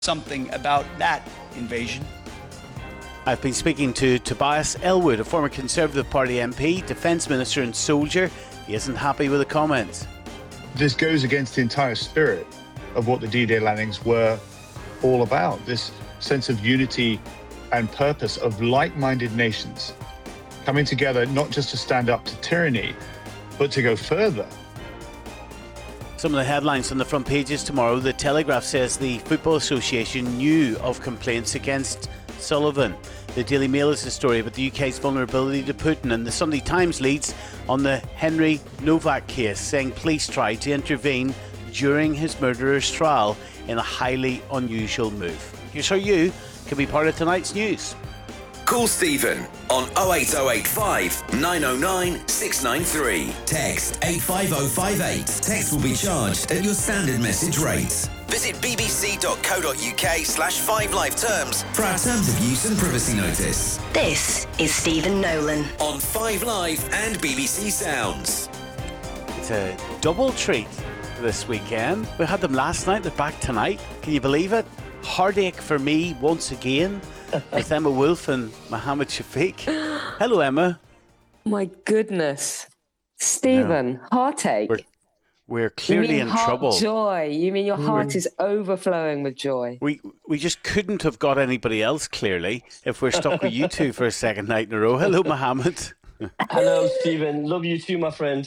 something about that invasion. I've been speaking to Tobias Ellwood, a former Conservative Party MP, Defence Minister and soldier. He isn't happy with the comments. This goes against the entire spirit of what the D-Day landings were all about. This sense of unity and purpose of like-minded nations coming together, not just to stand up to tyranny, but to go further. Some of the headlines on the front pages tomorrow. The Telegraph says the Football Association knew of complaints against Sullivan. The Daily Mail is a story about the UK's vulnerability to Putin, and the Sunday Times leads on the Henry Novak case, saying police tried to intervene during his murderer's trial in a highly unusual move. Here's how you can be part of tonight's news. Call Stephen on 08085 909 693. Text 85058. Text will be charged at your standard message rate. Visit bbc.co.uk/5live terms for our terms of use and privacy notice. This is Stephen Nolan On 5 Live and BBC Sounds. It's a double treat this weekend. We had them last night, they're back tonight. Can you believe it? Heartache for me once again with Emma Wolf and Mohammed Shafiq. Hello, Emma. My goodness. Stephen, heartache. We're clearly in trouble. Joy. You mean your heart is overflowing with joy? We just couldn't have got anybody else, clearly, if we're stuck with you two for a second night in a row. Hello, Mohammed. Hello, Stephen. Love you too, my friend.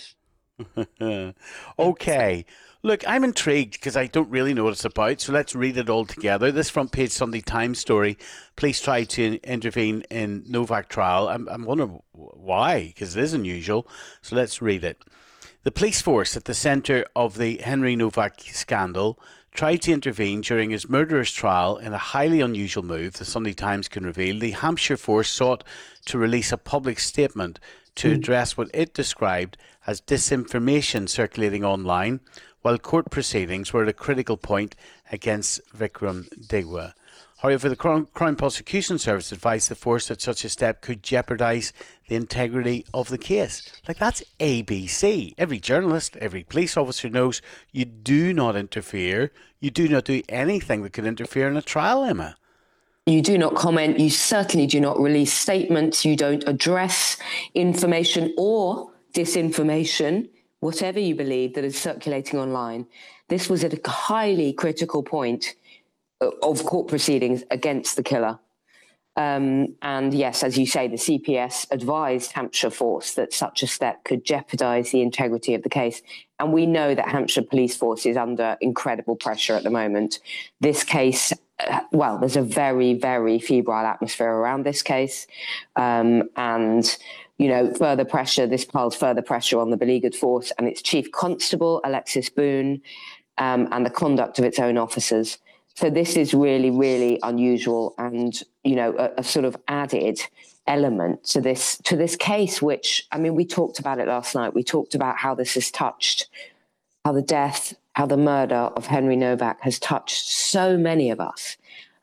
Okay. Look, I'm intrigued because I don't really know what it's about, so let's read it all together. This front page Sunday Times story, police tried to intervene in Novak trial. I'm wondering why, because it is unusual, so let's read it. The police force at the centre of the Henry Novak scandal tried to intervene during his murderer's trial in a highly unusual move, the Sunday Times can reveal. The Hampshire force sought to release a public statement to address what it described as disinformation circulating online, while court proceedings were at a critical point against Vikram Degwa. However, the Crown Prosecution Service advised the force that such a step could jeopardise the integrity of the case. Like, that's ABC. Every journalist, every police officer knows you do not interfere. You do not do anything that could interfere in a trial, Emma. You do not comment. You certainly do not release statements. You don't address information or disinformation, whatever you believe, that is circulating online. This was at a highly critical point of court proceedings against the killer. And yes, as you say, the CPS advised Hampshire Force that such a step could jeopardise the integrity of the case. And we know that Hampshire Police Force is under incredible pressure at the moment. This case, well, there's a very, very febrile atmosphere around this case. And, you know, further pressure, this piles further pressure on the beleaguered force and its chief constable, Alexis Boone, and the conduct of its own officers. So this is really, really unusual and, you know, a sort of added element to this case, which, I mean, we talked about it last night. We talked about how this has touched, how the murder of Henry Novak has touched so many of us,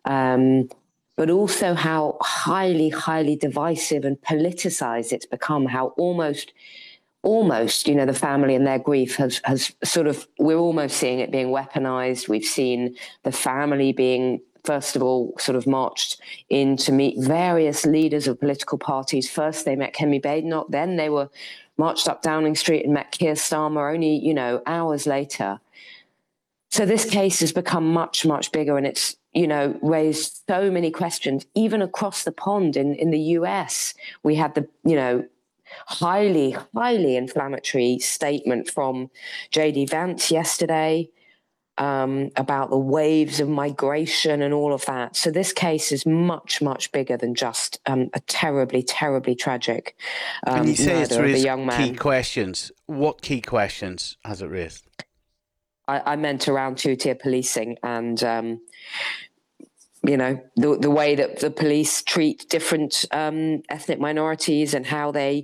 but also how highly, highly divisive and politicized it's become, how almost, you know, the family and their grief has sort of, we're almost seeing it being weaponized. We've seen the family being, first of all, sort of marched in to meet various leaders of political parties. First, they met Kemi Badenoch, then they were marched up Downing Street and met Keir Starmer only, you know, hours later. So this case has become much, much bigger, and it's, you know, raised so many questions, even across the pond in the US. We had the, you know, highly, highly inflammatory statement from J.D. Vance yesterday about the waves of migration and all of that. So this case is much, much bigger than just a terribly, terribly tragic When you say it's murder of a raised young man. key questions, what key questions has it raised? I meant around two-tier policing and, you know, the way that the police treat different ethnic minorities and how they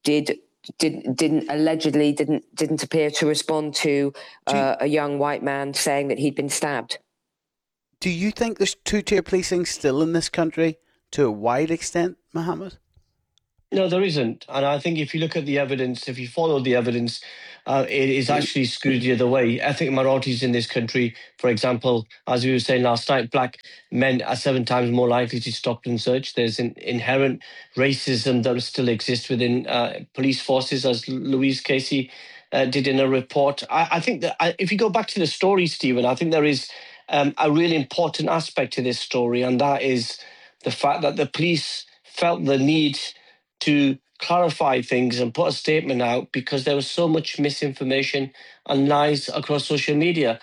didn't appear to respond to a young white man saying that he'd been stabbed. Do you think there's two-tier policing still in this country to a wide extent, Mohammed? No, there isn't. And I think if you look at the evidence, if you follow the evidence, it is actually skewed the other way. Ethnic minorities in this country, for example, as we were saying last night, black men are 7 times more likely to stop and search. There's an inherent racism that still exists within police forces, as Louise Casey did in a report. I think that if you go back to the story, Stephen, I think there is a really important aspect to this story, and that is the fact that the police felt the need to clarify things and put a statement out because there was so much misinformation and lies across social media.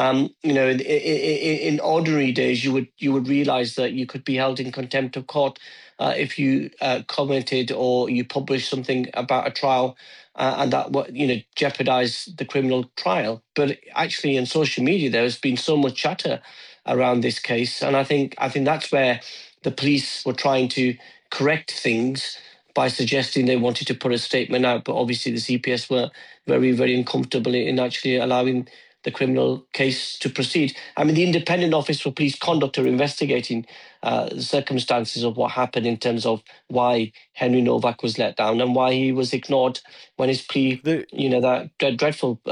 In ordinary days, you would realize that you could be held in contempt of court if you commented or you published something about a trial, and that jeopardized the criminal trial. But actually, in social media, there has been so much chatter around this case, and I think that's where the police were trying to correct things by suggesting they wanted to put a statement out, but obviously the CPS were very, very uncomfortable in actually allowing the criminal case to proceed. I mean, the Independent Office for Police Conduct are investigating the circumstances of what happened in terms of why Henry Novak was let down and why he was ignored when his plea, that dreadful,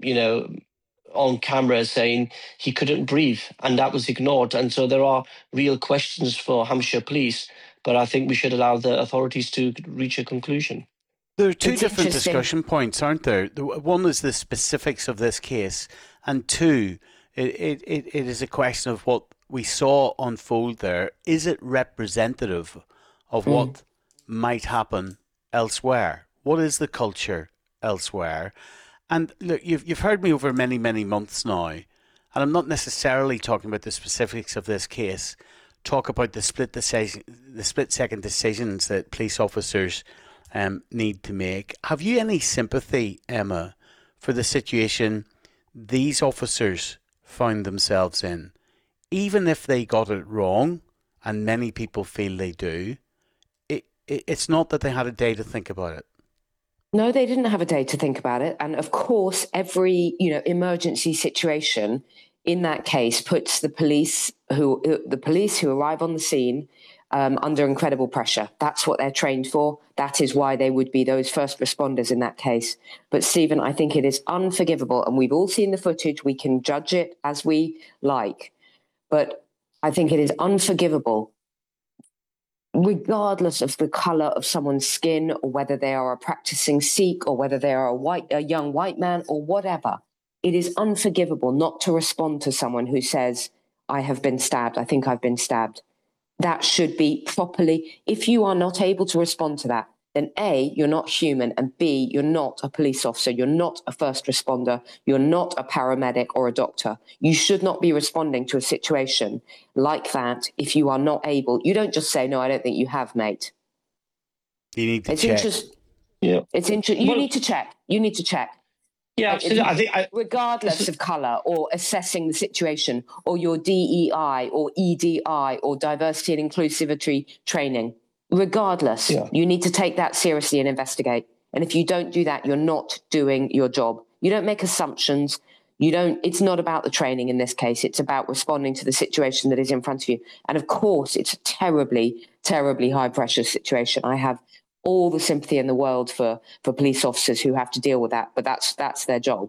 on camera saying he couldn't breathe, and that was ignored. And so there are real questions for Hampshire Police, but I think we should allow the authorities to reach a conclusion. There are two different discussion points, aren't there? One is the specifics of this case, and two, it is a question of what we saw unfold there. Is it representative of what might happen elsewhere? What is the culture elsewhere? And look, you've heard me over many, many months now, and I'm not necessarily talking about the specifics of this case. Talk about the split-second decisions that police officers need to make. Have you any sympathy, Emma, for the situation these officers found themselves in? Even if they got it wrong, and many people feel they do, it's not that they had a day to think about it. No, they didn't have a day to think about it. And of course, every emergency situation in that case puts the police who arrive on the scene under incredible pressure. That's what they're trained for. That is why they would be those first responders in that case. But Stephen, I think it is unforgivable, and we've all seen the footage. We can judge it as we like, but I think it is unforgivable, regardless of the colour of someone's skin, or whether they are a practicing Sikh, or whether they are a young white man, or whatever. It is unforgivable not to respond to someone who says, I have been stabbed, I think I've been stabbed. That should be properly. If you are not able to respond to that, then A, you're not human, and B, you're not a police officer, you're not a first responder, you're not a paramedic or a doctor. You should not be responding to a situation like that if you are not able. You don't just say, no, I don't think you have, mate. You need to check. It's interesting. You need to check. You need to check. Yeah, absolutely. Regardless of colour or assessing the situation or your DEI or EDI or diversity and inclusivity training, regardless, you need to take that seriously and investigate. And if you don't do that, you're not doing your job. You don't make assumptions. It's not about the training in this case. It's about responding to the situation that is in front of you. And of course, it's a terribly, terribly high pressure situation. I have all the sympathy in the world for police officers who have to deal with that, but that's their job.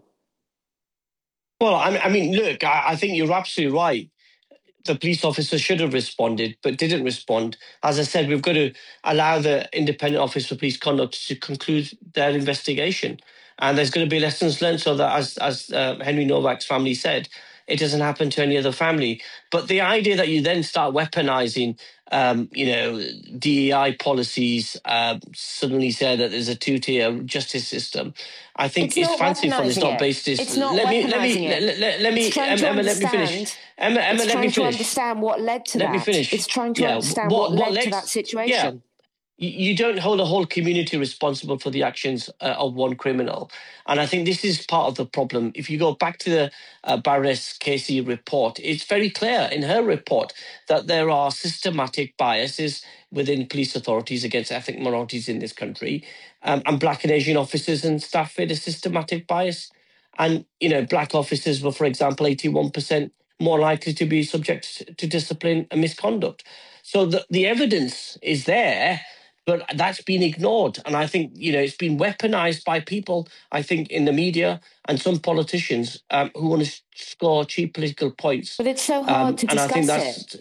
Well, I mean, look, I think you're absolutely right. The police officer should have responded, but didn't respond. As I said, we've got to allow the Independent Office for Police Conduct to conclude their investigation. And there's going to be lessons learned so that, as Henry Novak's family said, it doesn't happen to any other family. But the idea that you then start weaponizing, DEI policies, suddenly say that there's a two-tier justice system, I think it's fanciful. It's not based. It's not let me Emma, let me finish. Emma, let me finish. It's trying to understand what led to that. Let me finish. It's trying to understand what led to that situation. Yeah. You don't hold a whole community responsible for the actions of one criminal. And I think this is part of the problem. If you go back to the Baroness Casey report, it's very clear in her report that there are systematic biases within police authorities against ethnic minorities in this country. And Black and Asian officers and staff face a systematic bias. And, Black officers were, for example, 81% more likely to be subject to discipline and misconduct. So the evidence is there. But that's been ignored. And I think, it's been weaponized by people, I think, in the media and some politicians who want to score cheap political points. But it's so hard to and I think discuss that's,